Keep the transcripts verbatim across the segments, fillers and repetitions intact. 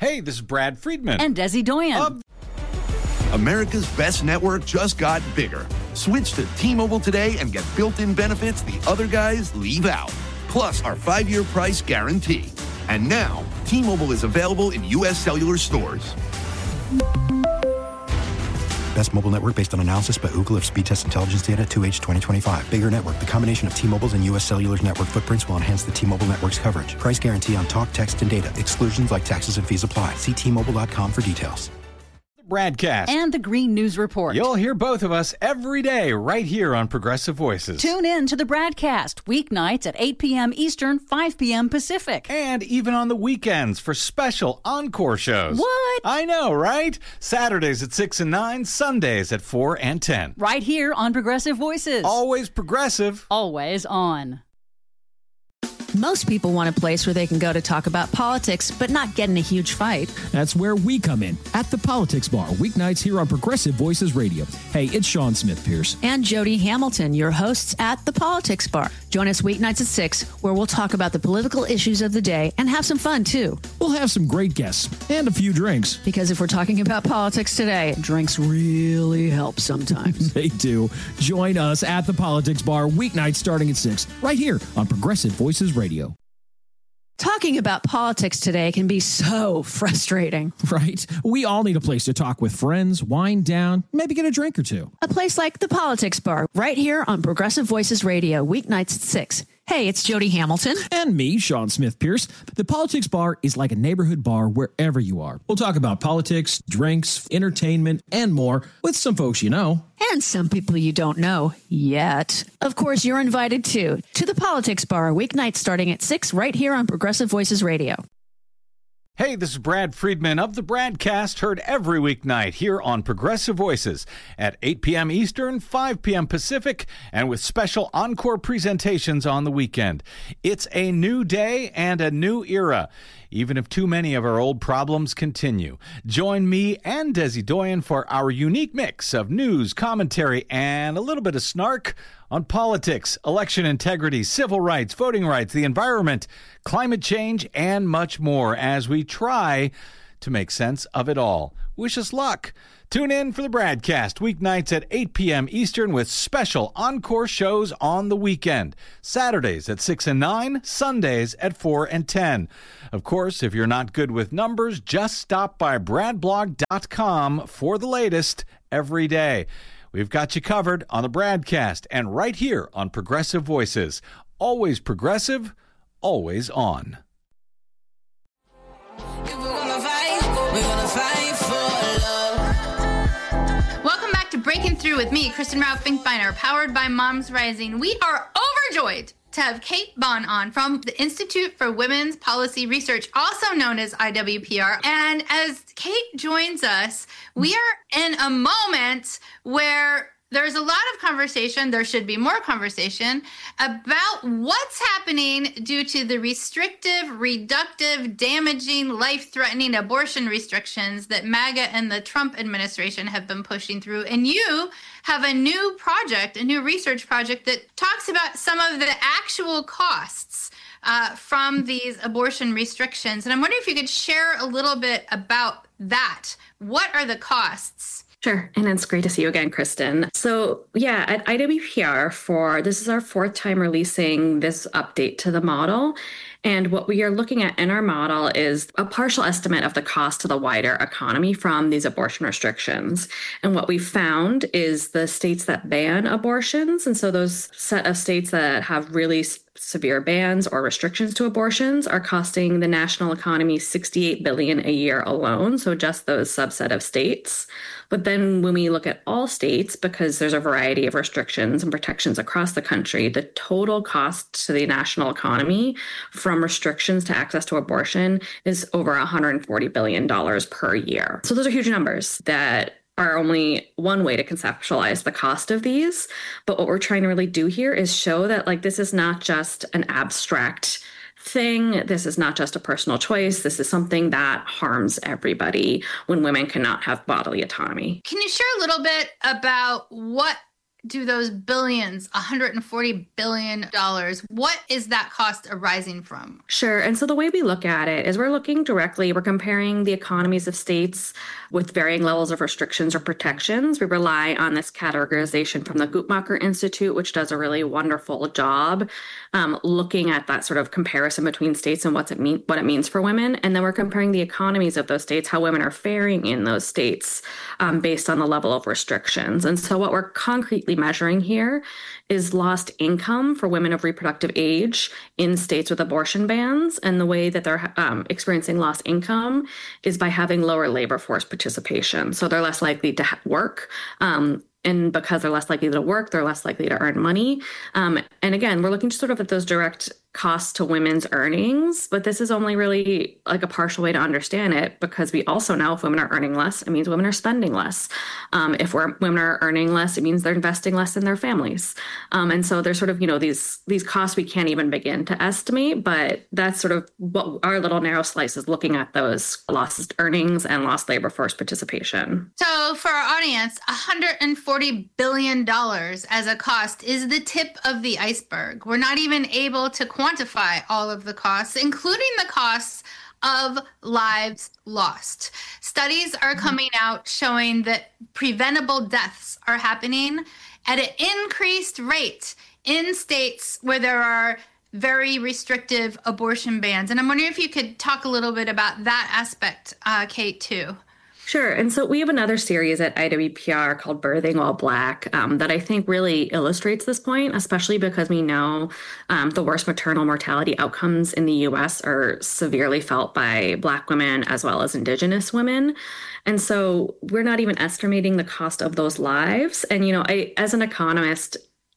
Hey, this is Brad Friedman. And Desi Doyen. Of- America's best network just got bigger. Switch to T-Mobile today and get built-in benefits the other guys leave out. Plus our five-year price guarantee. And now, T-Mobile is available in U S cellular stores. Best mobile network based on analysis by Ookla of speed test intelligence data two H twenty twenty-five. Bigger network. The combination of T-Mobile's and U S Cellular's network footprints will enhance the T-Mobile network's coverage. Price guarantee on talk, text, and data. Exclusions like taxes and fees apply. See T Mobile dot com for details. Bradcast. And the Green News Report. You'll hear both of us every day right here on Progressive Voices. Tune in to the Bradcast, weeknights at eight p.m. Eastern, five p.m. Pacific. And even on the weekends for special encore shows. What? I know, right? Saturdays at six and nine, Sundays at four and ten. Right here on Progressive Voices. Always progressive. Always on. Most people want a place where they can go to talk about politics, but not get in a huge fight. That's where we come in, at the Politics Bar, weeknights here on Progressive Voices Radio. Hey, it's Sean Smith Pierce. And Jody Hamilton, your hosts at the Politics Bar. Join us weeknights at six, where we'll talk about the political issues of the day and have some fun, too. We'll have some great guests and a few drinks. Because if we're talking about politics today, drinks really help sometimes. They do. Join us at the Politics Bar, weeknights starting at six, right here on Progressive Voices Radio. Talking about politics today can be so frustrating. Right? We all need a place to talk with friends, wind down, maybe get a drink or two. A place like the Politics Bar, right here on Progressive Voices Radio, weeknights at six. Hey, it's Jody Hamilton. And me, Sean Smith Pierce. The Politics Bar is like a neighborhood bar wherever you are. We'll talk about politics, drinks, entertainment, and more with some folks you know. And some people you don't know yet. Of course, you're invited too to the Politics Bar, weeknights starting at six, right here on Progressive Voices Radio. Hey, this is Brad Friedman of the Bradcast, heard every weeknight here on Progressive Voices at eight p.m. Eastern, five p.m. Pacific, and with special encore presentations on the weekend. It's a new day and a new era, even if too many of our old problems continue. Join me and Desi Doyen for our unique mix of news, commentary, and a little bit of snark on politics, election integrity, civil rights, voting rights, the environment, climate change, and much more as we try to make sense of it all. Wish us luck. Tune in for the Bradcast, weeknights at eight p.m. Eastern with special encore shows on the weekend. Saturdays at six and nine, Sundays at four and ten. Of course, if you're not good with numbers, just stop by brad blog dot com for the latest every day. We've got you covered on the Bradcast and right here on Progressive Voices. Always progressive, always on. Welcome back to Breaking Through with me, Kristen Rao Finkbeiner, powered by Moms Rising. We are overjoyed to have Kate Bond on from the Institute for Women's Policy Research, also known as I W P R. And as Kate joins us, we are in a moment where there's a lot of conversation, there should be more conversation, about what's happening due to the restrictive, reductive, damaging, life-threatening abortion restrictions that MAGA and the Trump administration have been pushing through. And you have a new project, a new research project that talks about some of the actual costs uh, from these abortion restrictions. And I'm wondering if you could share a little bit about that. What are the costs? Sure. And it's great to see you again, Kristen. So yeah, at I W P R for, this is our fourth time releasing this update to the model. And what we are looking at in our model is a partial estimate of the cost to the wider economy from these abortion restrictions. And what we found is the states that ban abortions, and so those set of states that have really severe bans or restrictions to abortions, are costing the national economy sixty-eight billion dollars a year alone. So just those subset of states. But then when we look at all states, because there's a variety of restrictions and protections across the country, the total cost to the national economy from restrictions to access to abortion is over one hundred forty billion dollars per year. So those are huge numbers that are only one way to conceptualize the cost of these. But what we're trying to really do here is show that, like, this is not just an abstract thing. This is not just a personal choice. This is something that harms everybody when women cannot have bodily autonomy. Can you share a little bit about what do those billions, one hundred forty billion dollars, what is that cost arising from? Sure. And so the way we look at it is we're looking directly, we're comparing the economies of states with varying levels of restrictions or protections. We rely on this categorization from the Guttmacher Institute, which does a really wonderful job um, looking at that sort of comparison between states and what's it mean, what it means for women. And then we're comparing the economies of those states, how women are faring in those states um, based on the level of restrictions. And so what we're concretely measuring here is lost income for women of reproductive age in states with abortion bans. And the way that they're um, experiencing lost income is by having lower labor force participation. So they're less likely to ha- work. Um, and because they're less likely to work, they're less likely to earn money. Um, and again, we're looking sort of at those direct costs to women's earnings, but this is only really like a partial way to understand it, because we also know if women are earning less, it means women are spending less. Um, if we're, women are earning less, it means they're investing less in their families. Um, and so there's sort of, you know, these these costs we can't even begin to estimate, but that's sort of what our little narrow slice is looking at, those lost earnings and lost labor force participation. So for our audience, one hundred forty billion dollars as a cost is the tip of the iceberg. We're not even able to quantify all of the costs, including the costs of lives lost. Studies are coming out showing that preventable deaths are happening at an increased rate in states where there are very restrictive abortion bans. And I'm wondering if you could talk a little bit about that aspect, uh, Kate, too. Sure. And so we have another series at I W P R called Birthing While Black um, that I think really illustrates this point, especially because we know um, the worst maternal mortality outcomes in the U S are severely felt by Black women as well as Indigenous women. And so we're not even estimating the cost of those lives. And, you know, I, as an economist,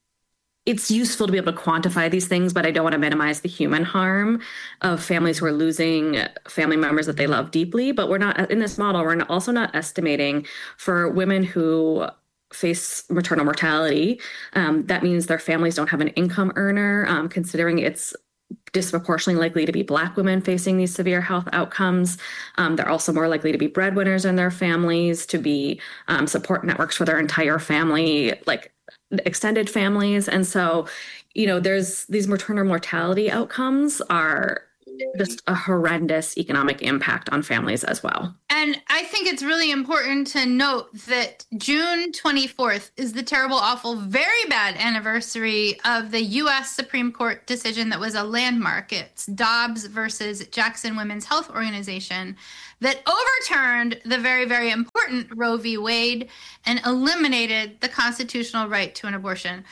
it's useful to be able to quantify these things, but I don't want to minimize the human harm of families who are losing family members that they love deeply. But we're not, in this model, we're also not estimating for women who face maternal mortality. Um, that means their families don't have an income earner, um, considering it's disproportionately likely to be Black women facing these severe health outcomes. Um, they're also more likely to be breadwinners in their families, to be um, support networks for their entire family, like extended families. And so, you know, there's these maternal mortality outcomes are just a horrendous economic impact on families as well. And I think it's really important to note that June twenty-fourth is the terrible, awful, very bad anniversary of the U S Supreme Court decision that was a landmark. It's Dobbs versus Jackson Women's Health Organization that overturned the very, very important Roe v. Wade and eliminated the constitutional right to an abortion.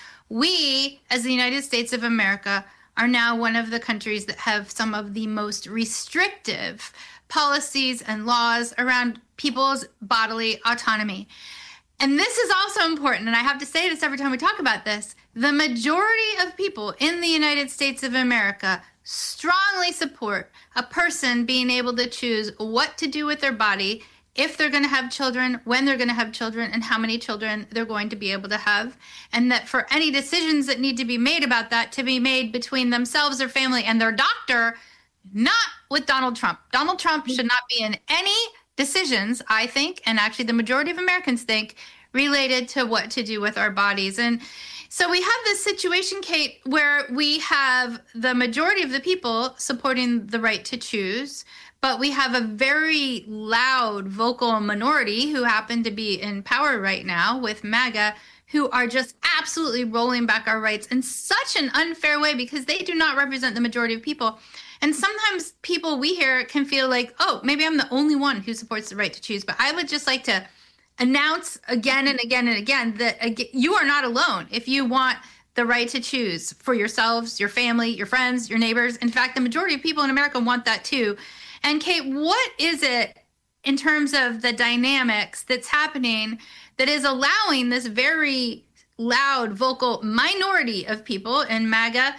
We, as the United States of America, are now one of the countries that have some of the most restrictive policies and laws around people's bodily autonomy. And this is also important, and I have to say this every time we talk about this, the majority of people in the United States of America strongly support a person being able to choose what to do with their body, if they're going to have children, when they're going to have children, and how many children they're going to be able to have. And that for any decisions that need to be made about that to be made between themselves, their family, and their doctor, not with Donald Trump. Donald Trump should not be in any decisions, I think, and actually the majority of Americans think, related to what to do with our bodies. And so we have this situation, Kate, where we have the majority of the people supporting the right to choose, but we have a very loud, vocal minority who happen to be in power right now with MAGA, who are just absolutely rolling back our rights in such an unfair way because they do not represent the majority of people. And sometimes people we hear can feel like, oh, maybe I'm the only one who supports the right to choose. But I would just like to announce again and again and again that you are not alone if you want the right to choose for yourselves, your family, your friends, your neighbors. In fact, the majority of people in America want that too. And Kate, what is it in terms of the dynamics that's happening that is allowing this very loud, vocal minority of people in MAGA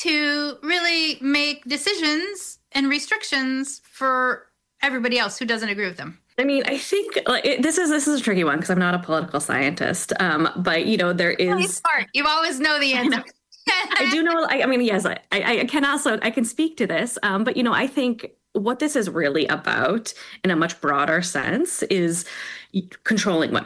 to really make decisions and restrictions for everybody else who doesn't agree with them? I mean, I think like, it, this is this is a tricky one because I'm not a political scientist. Um, but, you know, there is. Really smart. You always know the answer. I, I do know. I, I mean, yes, I, I can also I can speak to this. Um, but, you know, I think what this is really about in a much broader sense is controlling women.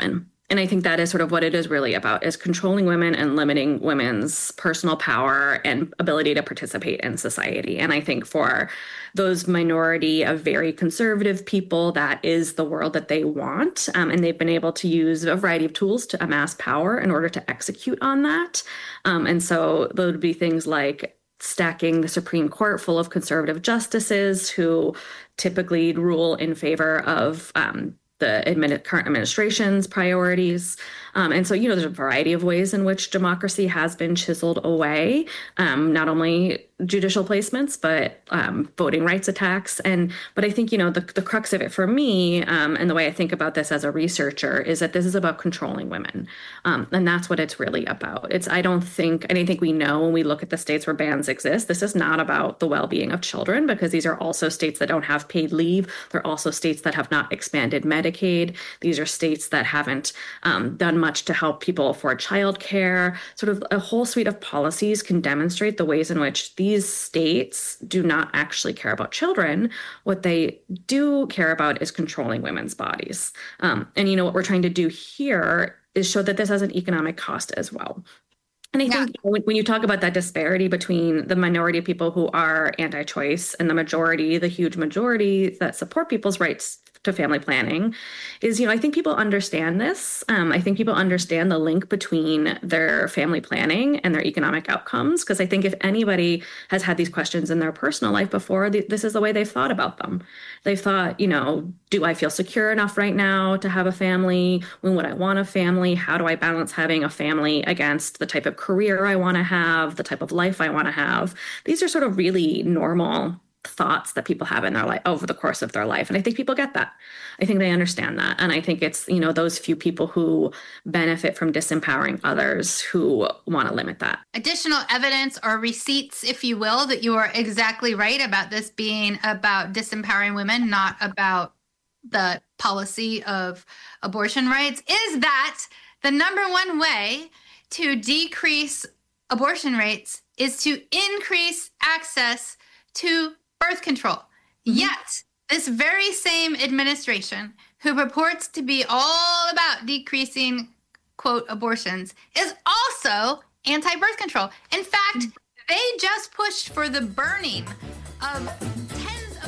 And I think that is sort of what it is really about, is controlling women and limiting women's personal power and ability to participate in society. And I think for those minority of very conservative people, that is the world that they want. Um, and they've been able to use a variety of tools to amass power in order to execute on that. Um, and so those would be things like stacking the Supreme Court full of conservative justices who typically rule in favor of um, the admin- current administration's priorities. Um, and so, you know, there's a variety of ways in which democracy has been chiseled away, um, not only judicial placements, but um, voting rights attacks. And but I think, you know, the, the crux of it for me, um, and the way I think about this as a researcher, is that this is about controlling women. Um, and that's what it's really about. It's I don't think, and I think we know when we look at the states where bans exist, this is not about the well-being of children, because these are also states that don't have paid leave. They're also states that have not expanded Medicaid. These are states that haven't um, done much to help people afford childcare. Sort of a whole suite of policies can demonstrate the ways in which these states do not actually care about children. What they do care about is controlling women's bodies. Um, and, you know, what we're trying to do here is show that this has an economic cost as well. And I yeah. think when, when you talk about that disparity between the minority of people who are anti-choice and the majority, the huge majority that support people's rights to family planning, is, you know, I think people understand this. Um, I think people understand the link between their family planning and their economic outcomes. Because I think if anybody has had these questions in their personal life before, th- this is the way they've thought about them. They've thought, you know, do I feel secure enough right now to have a family? When would I want a family? How do I balance having a family against the type of career I want to have, the type of life I want to have? These are sort of really normal thoughts that people have in their life over the course of their life. And I think people get that. I think they understand that. And I think it's, you know, those few people who benefit from disempowering others who want to limit that. Additional evidence or receipts, if you will, that you are exactly right about this being about disempowering women, not about the policy of abortion rights, is that the number one way to decrease abortion rates is to increase access to birth control. Mm-hmm. Yet, this very same administration, who purports to be all about decreasing, quote, abortions, is also anti-birth control. In fact, mm-hmm. they just pushed for the burning of